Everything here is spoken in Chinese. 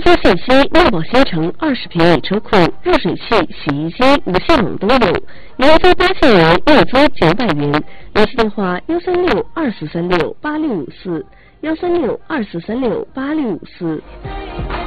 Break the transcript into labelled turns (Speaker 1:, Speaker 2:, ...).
Speaker 1: 车信息：乐宝新城20平米车库，热水器、洗衣机、无线网都有，年租8000元，月租900元。联系电话：13624368654，13624368654。